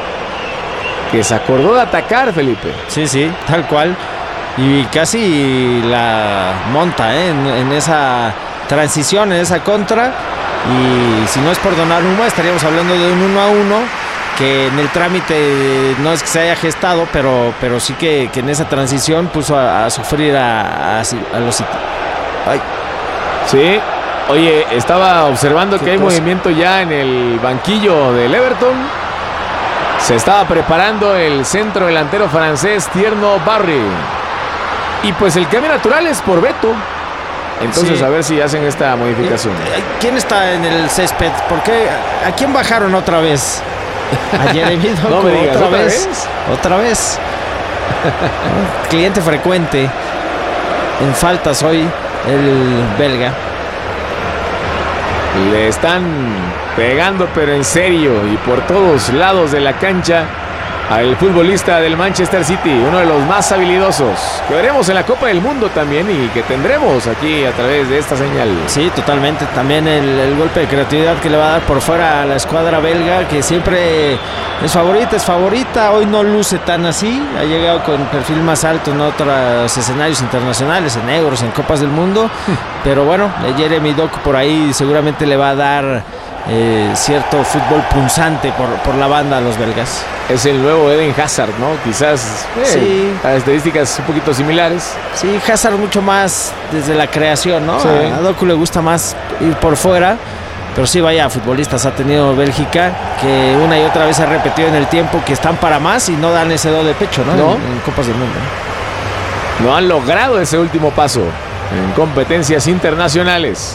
que se acordó de atacar, Felipe. Sí, tal cual. Y casi la monta en esa transición, en esa contra. Y si no es por Donnarumma, estaríamos hablando de un 1-1. Que en el trámite no es que se haya gestado, pero sí que en esa transición puso a sufrir a los City. Ay. Sí, oye, estaba observando que hay movimiento ya en el banquillo del Everton. Se estaba preparando el centro delantero francés Thierry Barry. Y pues el cambio natural es por Beto. Entonces sí, a ver si hacen esta modificación. ¿Quién está en el césped? ¿Por qué? ¿A quién bajaron otra vez? A Jeremy Doku. No me digas, ¿Otra vez? Cliente frecuente en faltas hoy, el belga. Le están pegando, pero en serio y por todos lados de la cancha, al futbolista del Manchester City, uno de los más habilidosos, que veremos en la Copa del Mundo también y que tendremos aquí a través de esta señal. Sí, totalmente. También el golpe de creatividad que le va a dar por fuera a la escuadra belga, que siempre es favorita. Hoy no luce tan así. Ha llegado con perfil más alto en otros escenarios internacionales, en Euros, en Copas del Mundo. Pero bueno, Jeremy Doku por ahí seguramente le va a dar cierto fútbol punzante por la banda a los belgas. Es el nuevo Eden Hazard, ¿no? Quizás sí, estadísticas un poquito similares. Sí, Hazard mucho más desde la creación, ¿no? Sí. A Doku le gusta más ir por fuera, pero sí, vaya futbolistas ha tenido Bélgica, que una y otra vez ha repetido en el tiempo que están para más y no dan ese do de pecho, ¿no? En Copas del Mundo. No han logrado ese último paso en competencias internacionales.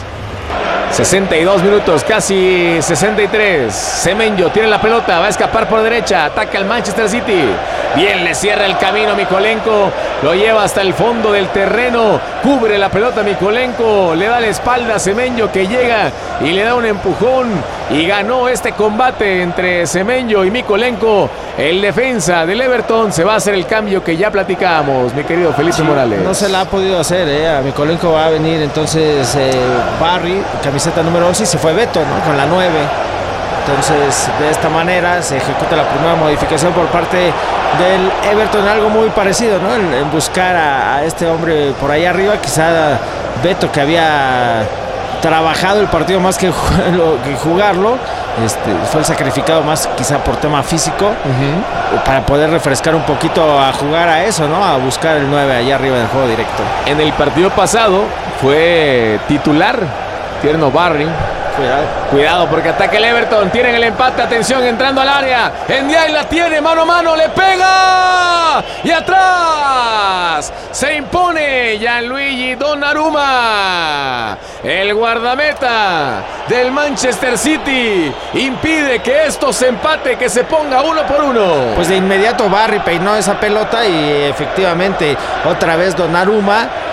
62 minutos, casi 63. Semenyo tiene la pelota, va a escapar por derecha, ataca al Manchester City. Bien, le cierra el camino Mykolenko, lo lleva hasta el fondo del terreno, cubre la pelota Mykolenko, le da la espalda a Semenyo, que llega y le da un empujón y ganó este combate entre Semenyo y Mykolenko. El defensa del Everton se va a hacer el cambio que ya platicábamos, mi querido Felipe Morales. No se la ha podido hacer, a Mykolenko va a venir entonces Barry, camiseta número 11, y se fue Beto, ¿no? Con la 9. Entonces, de esta manera se ejecuta la primera modificación por parte del Everton, algo muy parecido, ¿no? En buscar a este hombre por ahí arriba, quizá Beto, que había trabajado el partido más que jugarlo, fue el sacrificado más quizá por tema físico, para poder refrescar un poquito a jugar a eso, ¿no? A buscar el 9 allá arriba del juego directo. En el partido pasado fue titular Thierry Barry. Cuidado porque ataca el Everton, tienen el empate, atención, entrando al área, Ndiaye la tiene, mano a mano, le pega, y atrás se impone Gianluigi Donnarumma, el guardameta del Manchester City, impide que esto se empate, que se ponga 1-1. Pues de inmediato Barry peinó esa pelota y efectivamente otra vez Donnarumma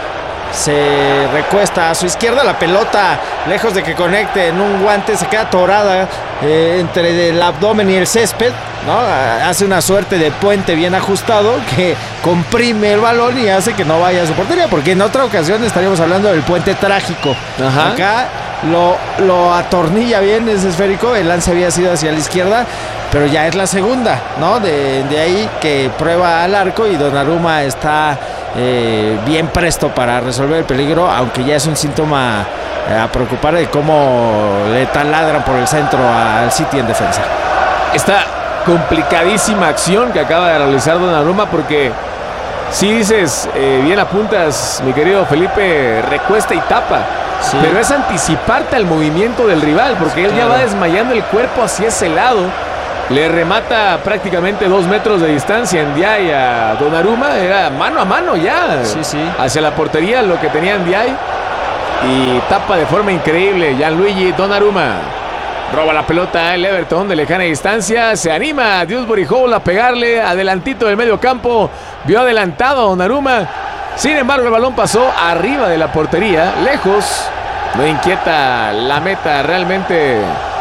se recuesta a su izquierda, la pelota, lejos de que conecte en un guante, se queda atorada entre el abdomen y el césped, ¿no? Hace una suerte de puente bien ajustado que comprime el balón y hace que no vaya a su portería, porque en otra ocasión estaríamos hablando del puente trágico. Ajá. Acá lo atornilla bien, es esférico, el lance había sido hacia la izquierda, pero ya es la segunda, ¿no? De ahí que prueba al arco y Donnarumma está bien presto para resolver el peligro, aunque ya es un síntoma a preocupar de cómo le taladran por el centro al City en defensa. Esta complicadísima acción que acaba de realizar Donnarumma, porque si dices, bien apuntas, mi querido Felipe, recuesta y tapa. Sí. Pero es anticiparte al movimiento del rival, porque él ya va desmayando el cuerpo hacia ese lado. Le remata prácticamente 2 metros de distancia en Ndiaye a Donnarumma. Era mano a mano ya. Sí. Hacia la portería lo que tenía Ndiaye. Y tapa de forma increíble Gianluigi Donnarumma. Roba la pelota el Everton de lejana distancia. Se anima Dewsbury Hall a pegarle adelantito del medio campo. Vio adelantado a Donnarumma. Sin embargo, el balón pasó arriba de la portería, lejos. No inquieta la meta realmente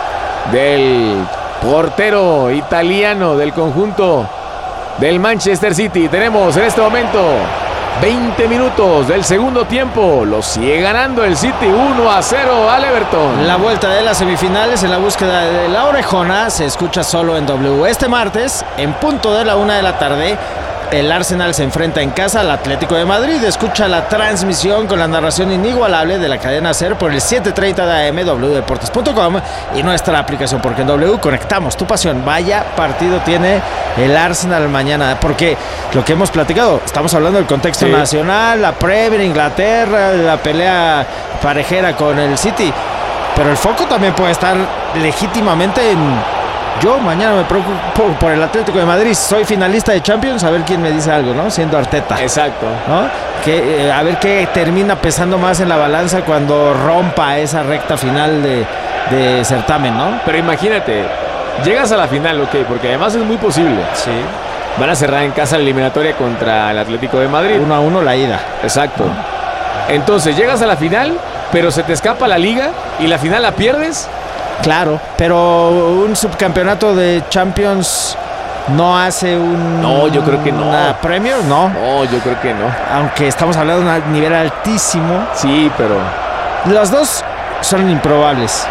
del portero italiano del conjunto del Manchester City. Tenemos en este momento 20 minutos del segundo tiempo. Lo sigue ganando el City 1-0 al Everton. La vuelta de las semifinales en la búsqueda de la orejona se escucha solo en W. Este martes, en punto de la 1 de la tarde, el Arsenal se enfrenta en casa al Atlético de Madrid. Escucha la transmisión con la narración inigualable de la cadena SER por el 7:30 de AM, wdeportes.com y nuestra aplicación, porque en W conectamos tu pasión. Vaya partido tiene el Arsenal mañana, porque lo que hemos platicado, estamos hablando del contexto nacional, la Premier, Inglaterra, la pelea parejera con el City, pero el foco también puede estar legítimamente en... Yo mañana me preocupo por el Atlético de Madrid. Soy finalista de Champions, a ver quién me dice algo, ¿no? Siendo Arteta. Exacto. ¿No? A ver qué termina pesando más en la balanza cuando rompa esa recta final de certamen, ¿no? Pero imagínate, llegas a la final, ok, porque además es muy posible. Sí. Van a cerrar en casa la eliminatoria contra el Atlético de Madrid. 1-1 la ida. Exacto. Entonces, llegas a la final, pero se te escapa la liga y la final la pierdes. Claro, pero un subcampeonato de Champions no hace un... No, yo creo que no. ¿Una Premier? No. No, yo creo que no. Aunque estamos hablando de un nivel altísimo. Sí, pero... Los dos son improbables.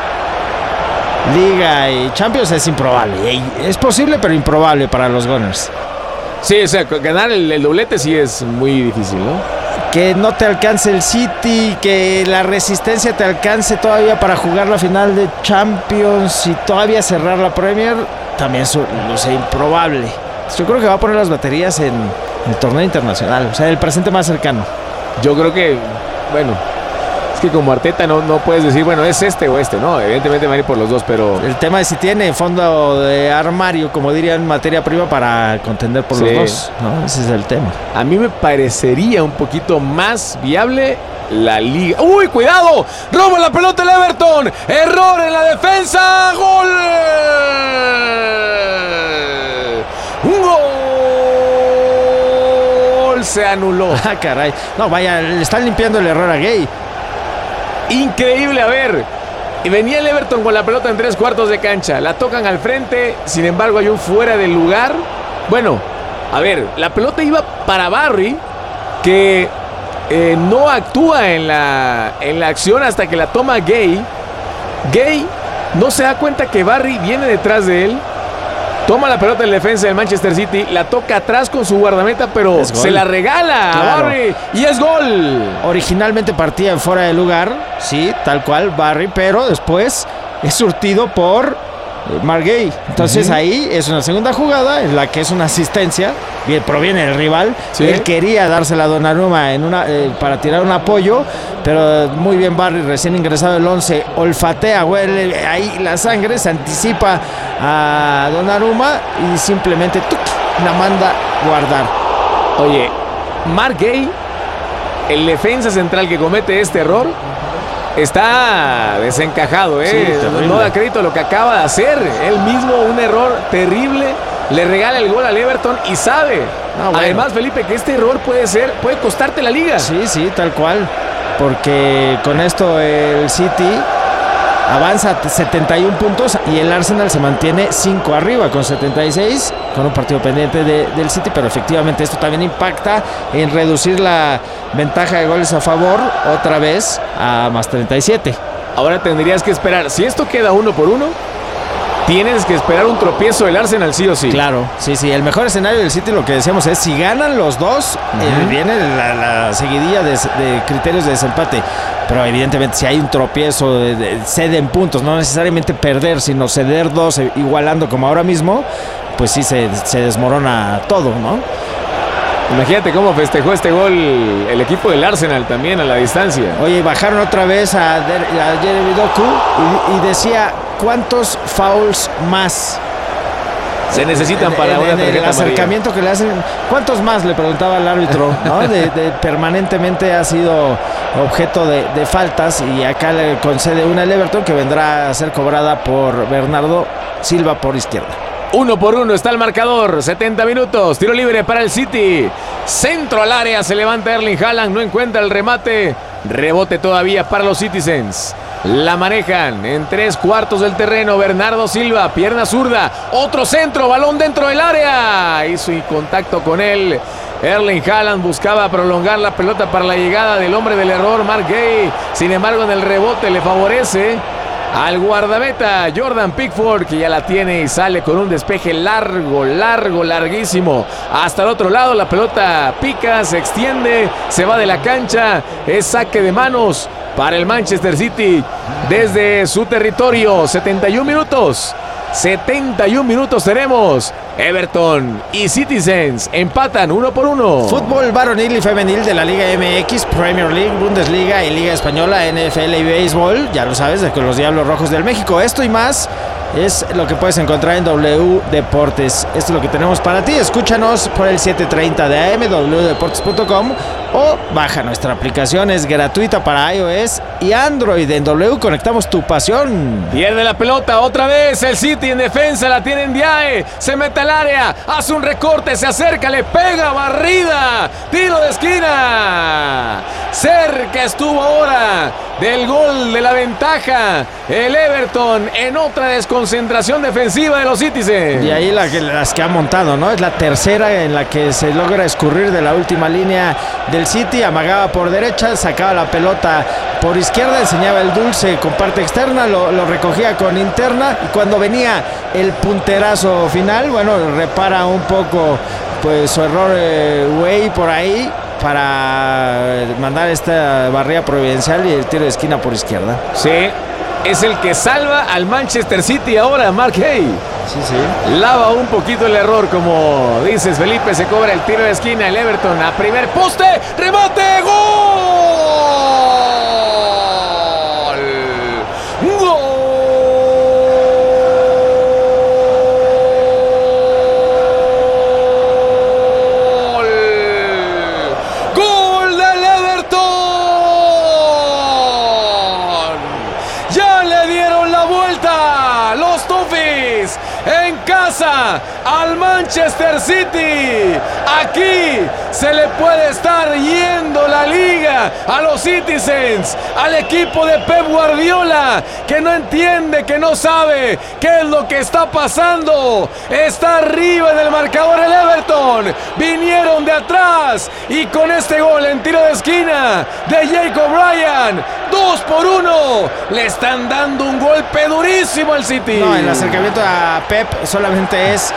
Liga y Champions es improbable. Es posible, pero improbable para los Gunners. Sí, o sea, ganar el doblete sí es muy difícil, ¿no? Que no te alcance el City, que la resistencia te alcance todavía para jugar la final de Champions y todavía cerrar la Premier, también no sé, improbable. Yo creo que va a poner las baterías en el torneo internacional, o sea, el presente más cercano. Yo creo que, bueno, es que como Arteta no puedes decir, bueno, es este o este, no, evidentemente van a ir por los dos, pero... El tema es si tiene fondo de armario, como dirían, materia prima para contender por los dos, ¿no? Ese es el tema. A mí me parecería un poquito más viable la liga. ¡Uy, cuidado! ¡Roba la pelota el Everton! ¡Error en la defensa! ¡Gol! ¡Un gol! Se anuló. Ah, caray. No, vaya, le están limpiando el error a Gay. Increíble, a ver. Y venía el Everton con la pelota en 3/4 de cancha. La tocan al frente. Sin embargo, hay un fuera del lugar. Bueno, a ver, la pelota iba para Barry, que no actúa en la acción hasta que la toma Gay. Gay no se da cuenta que Barry viene detrás de él. Toma la pelota en defensa del Manchester City, la toca atrás con su guardameta, pero se la regala a Barry y es gol. Originalmente partía en fuera de lugar, sí, tal cual, Barry, pero después es surtido por Marc Guéhi. Entonces ahí es una segunda jugada en la que es una asistencia, bien, proviene del rival. Sí. Él quería dársela a Donnarumma para tirar un apoyo, pero muy bien Barry, recién ingresado el 11, olfatea, huele ahí la sangre, se anticipa a Donnarumma y simplemente la manda guardar. Oye, Marc Guéhi, el defensa central que comete este error, está desencajado, Sí, no da crédito a lo que acaba de hacer. Él mismo, un error terrible. le regala el gol al Everton y sabe. Además, Felipe, que este error puede costarte la liga. Sí, tal cual. Porque con esto el City avanza 71 puntos y el Arsenal se mantiene 5 arriba con 76, con un partido pendiente del City, pero efectivamente esto también impacta en reducir la ventaja de goles a favor otra vez a más 37. Ahora tendrías que esperar, si esto queda 1-1, tienes que esperar un tropiezo del Arsenal sí o sí. Claro, sí. El mejor escenario del City, lo que decíamos es, si ganan los dos, viene la seguidilla de criterios de desempate. Pero evidentemente si hay un tropiezo, ceden puntos, no necesariamente perder, sino ceder 2 igualando como ahora mismo, pues sí se desmorona todo, ¿no? Imagínate cómo festejó este gol el equipo del Arsenal también a la distancia. Oye, bajaron otra vez a Jeremy Doku y decía, ¿cuántos fouls más se necesitan para una tarjeta el acercamiento amarilla que le hacen? ¿Cuántos más? Le preguntaba al árbitro, ¿no? Permanentemente ha sido objeto de faltas, y acá le concede una al Everton que vendrá a ser cobrada por Bernardo Silva por izquierda. 1-1 está el marcador, 70 minutos, tiro libre para el City, centro al área, se levanta Erling Haaland, no encuentra el remate, rebote todavía para los Citizens, la manejan en 3/4 del terreno, Bernardo Silva, pierna zurda, otro centro, balón dentro del área, hizo contacto con él, Erling Haaland buscaba prolongar la pelota para la llegada del hombre del error, Mark Gay, sin embargo en el rebote le favorece al guardameta Jordan Pickford, que ya la tiene y sale con un despeje larguísimo. Hasta el otro lado la pelota pica, se extiende, se va de la cancha. Es saque de manos para el Manchester City desde su territorio. 71 minutos tenemos. Everton y Citizens empatan 1-1. Fútbol varonil y femenil de la Liga MX, Premier League, Bundesliga y Liga Española, NFL y béisbol. Ya lo sabes, de los Diablos Rojos del México. Esto y más es lo que puedes encontrar en W Deportes. Esto es lo que tenemos para ti. Escúchanos por el 7:30 de AM, wdeportes.com, o baja nuestra aplicación. Es gratuita para iOS y Android. En W conectamos tu pasión. Pierde la pelota otra vez el City en defensa, la tiene Ndiaye, se mete al área, hace un recorte, se acerca, le pega, barrida, tiro de esquina. Cerca estuvo ahora del gol de la ventaja el Everton en otra desconcentración defensiva de los Citizens. Y ahí las que ha montado, ¿no? Es la tercera en la que se logra escurrir de la última línea del City. Amagaba por derecha, sacaba la pelota por izquierda, enseñaba el dulce con parte externa, lo recogía con interna, y cuando venía el punterazo final, bueno, repara un poco pues su error Way por ahí para mandar esta barrida providencial y el tiro de esquina por izquierda. Sí, es el que salva al Manchester City ahora, Mark Hay. Sí. Lava un poquito el error, como dices, Felipe. Se cobra el tiro de esquina, el Everton a primer poste, remate, ¡gol! En casa al Manchester City. Aquí se le puede estar yendo la liga a los Citizens, al equipo de Pep Guardiola, que no entiende, que no sabe qué es lo que está pasando. Está arriba en el marcador el Everton. Vinieron de atrás y con este gol en tiro de esquina de Jacob Ryan, 2-1, le están dando un golpe durísimo al City. No, el acercamiento a Pep solamente es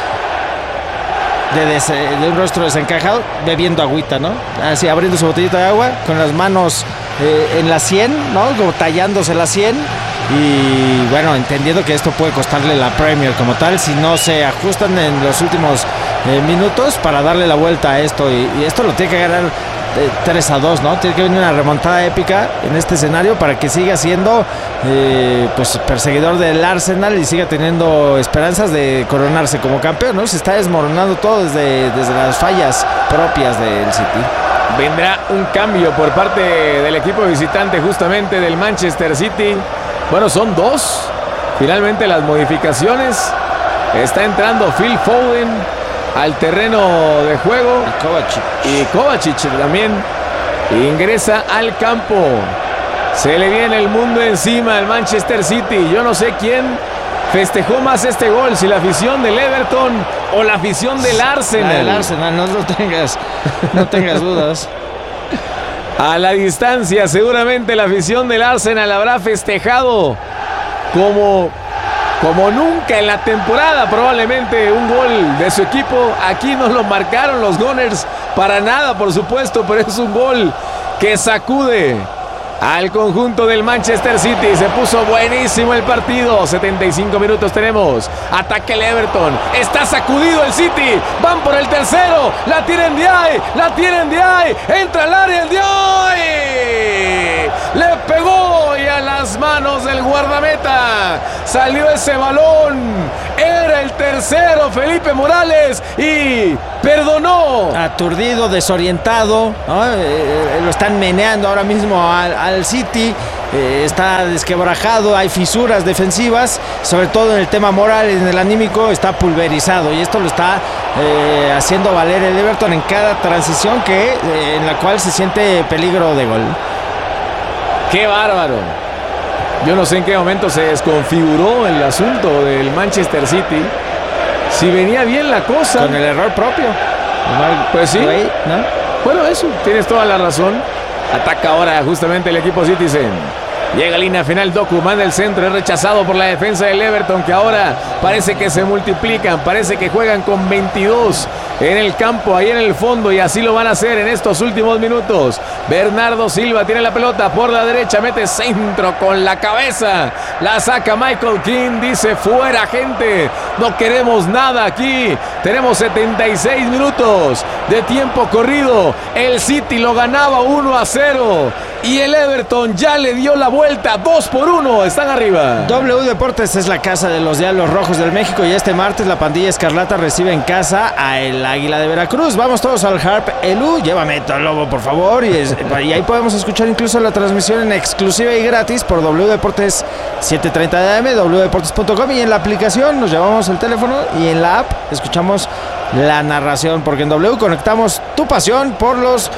de un rostro desencajado, bebiendo agüita, ¿no? Así, abriendo su botellita de agua, con las manos en la sien, ¿no? Como tallándose la sien. Y bueno, entendiendo que esto puede costarle la Premier como tal, si no se ajustan en los últimos minutos para darle la vuelta a esto. Y esto lo tiene que ganar 3-2, ¿no? Tiene que venir una remontada épica en este escenario para que siga siendo pues perseguidor del Arsenal y siga teniendo esperanzas de coronarse como campeón, ¿no? Se está desmoronando todo desde las fallas propias del City. Vendrá un cambio por parte del equipo visitante, justamente del Manchester City. Bueno, son dos finalmente las modificaciones. Está entrando Phil Foden al terreno de juego. Y Kovacic también ingresa al campo. Se le viene el mundo encima al Manchester City. Yo no sé quién festejó más este gol, si la afición del Everton o la afición del Arsenal. La del Arsenal, no tengas dudas. A la distancia, seguramente la afición del Arsenal habrá festejado como nunca en la temporada, probablemente un gol de su equipo. Aquí no lo marcaron los Gunners para nada, por supuesto, pero es un gol que sacude al conjunto del Manchester City. Se puso buenísimo el partido. 75 minutos tenemos. Ataque el Everton. Está sacudido el City. Van por el tercero. La tienen de ahí. Entra al área el de ahí. Le pegó y a las manos del guardameta salió ese balón. Era el tercero, Felipe Morales, y perdonó. Aturdido, desorientado, ¿no? Lo están meneando ahora mismo al City. Está desquebrajado, hay fisuras defensivas, sobre todo en el tema moral, en el anímico está pulverizado, y esto lo está haciendo valer el Everton en cada transición en la cual se siente peligro de gol. ¡Qué bárbaro! Yo no sé en qué momento se desconfiguró el asunto del Manchester City. Si venía bien la cosa. Con el error propio. Pues sí. ¿No? Bueno, eso, tienes toda la razón. Ataca ahora justamente el equipo Citizen. Llega a línea final, Doku manda el centro, es rechazado por la defensa del Everton, que ahora parece que se multiplican, parece que juegan con 22 en el campo, ahí en el fondo, y así lo van a hacer en estos últimos minutos. Bernardo Silva tiene la pelota por la derecha, mete centro con la cabeza, la saca Michael King, dice fuera gente, no queremos nada aquí. Tenemos 76 minutos de tiempo corrido, el City lo ganaba 1-0 y el Everton ya le dio la vuelta, 2-1, están arriba. W Deportes es la casa de los Diablos Rojos del México, y este martes la pandilla escarlata recibe en casa a el Águila de Veracruz. Vamos todos al Harp Elu, llévame todo el lobo por favor, y ahí podemos escuchar incluso la transmisión en exclusiva y gratis por W Deportes 7:30 de AM, wdeportes.com, y en la aplicación nos llevamos el teléfono y en la app escuchamos la narración, porque en W conectamos tu pasión por los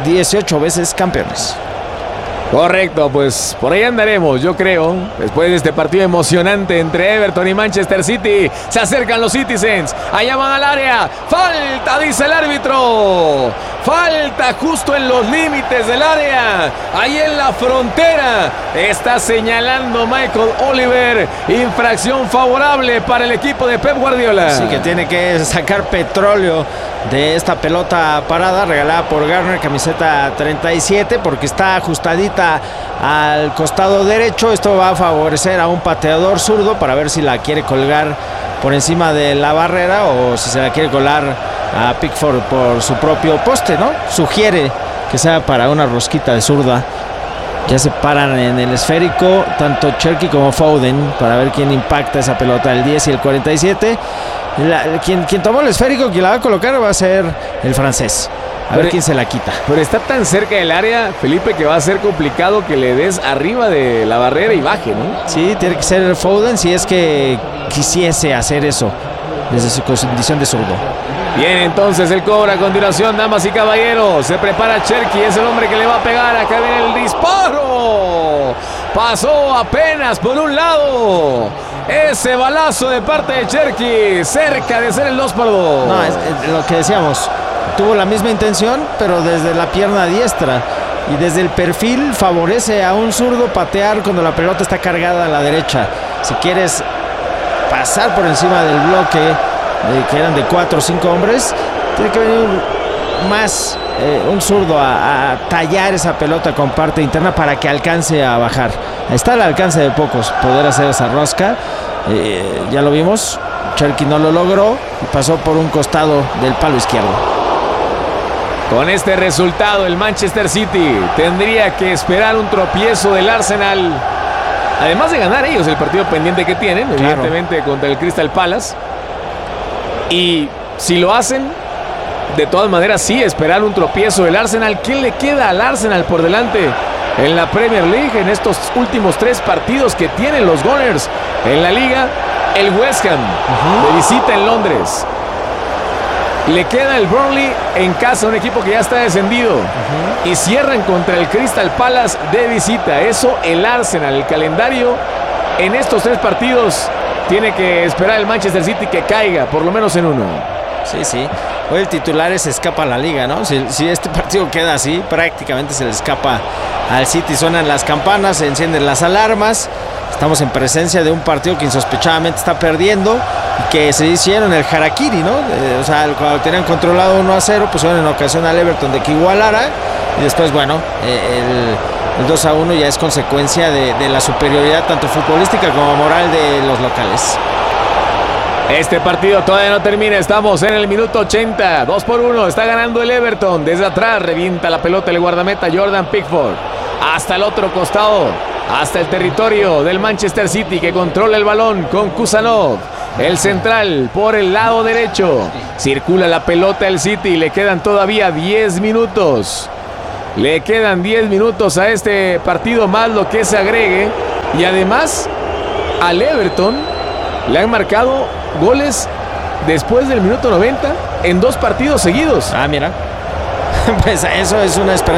18 veces campeones. Correcto, pues por ahí andaremos, yo creo. Después de este partido emocionante entre Everton y Manchester City, se acercan los Citizens, allá van al área, falta, dice el árbitro, falta justo en los límites del área, ahí en la frontera, está señalando Michael Oliver, infracción favorable para el equipo de Pep Guardiola. Sí, que tiene que sacar petróleo de esta pelota parada regalada por Garner, camiseta 37, porque está ajustadita al costado derecho. Esto va a favorecer a un pateador zurdo para ver si la quiere colgar por encima de la barrera o si se la quiere colar a Pickford por su propio poste, ¿no? Sugiere que sea para una rosquita de zurda. Ya se paran en el esférico tanto Cherki como Foden para ver quién impacta esa pelota, el 10 y el 47. Quien tomó el esférico, quien la va a colocar va a ser el francés. A ver quién se la quita. Pero está tan cerca del área, Felipe, que va a ser complicado que le des arriba de la barrera y baje, ¿no? Sí, tiene que ser Foden si es que quisiese hacer eso desde su condición de zurdo. Bien, entonces el cobra a continuación, damas y caballeros. Se prepara Cherki, es el hombre que le va a pegar. Acá viene el disparo. Pasó apenas por un lado. Ese balazo de parte de Cherki, cerca de ser el 2-2. No, es lo que decíamos. Tuvo la misma intención, pero desde la pierna diestra. Y desde el perfil favorece a un zurdo patear cuando la pelota está cargada a la derecha. Si quieres pasar por encima del bloque, que eran de 4 o 5 hombres, tiene que venir más un zurdo a tallar esa pelota con parte interna para que alcance a bajar. Está al alcance de pocos poder hacer esa rosca. Ya lo vimos, Cherki no lo logró y pasó por un costado del palo izquierdo. Con este resultado, el Manchester City tendría que esperar un tropiezo del Arsenal, además de ganar ellos el partido pendiente que tienen, claro, evidentemente contra el Crystal Palace. Y si lo hacen, de todas maneras sí, esperar un tropiezo del Arsenal. ¿Qué le queda al Arsenal por delante en la Premier League en estos últimos 3 partidos que tienen los Gunners en la liga? el West Ham de visita en Londres. Le queda el Burnley en casa, un equipo que ya está descendido. Y cierran contra el Crystal Palace de visita. Eso el Arsenal, el calendario en estos 3 partidos tiene que esperar el Manchester City que caiga, por lo menos en uno. Sí. Hoy el titular se escapa a la liga, ¿no? Si este partido queda así, prácticamente se le escapa al City. Suenan las campanas, se encienden las alarmas. Estamos en presencia de un partido que insospechadamente está perdiendo y que se hicieron el harakiri, ¿no? O sea, cuando tenían controlado 1-0, pues en ocasión al Everton de que igualara. Y después, bueno, el 2-1 ya es consecuencia de la superioridad tanto futbolística como moral de los locales. Este partido todavía no termina, estamos en el minuto 80, 2-1, está ganando el Everton, desde atrás revienta la pelota el guardameta Jordan Pickford, hasta el otro costado, hasta el territorio del Manchester City que controla el balón con Kusanov, el central por el lado derecho, circula la pelota el City, le quedan todavía 10 minutos, le quedan 10 minutos a este partido más lo que se agregue, y además al Everton le han marcado goles después del minuto 90 en 2 partidos seguidos. Ah, mira. Pues eso es una esperanza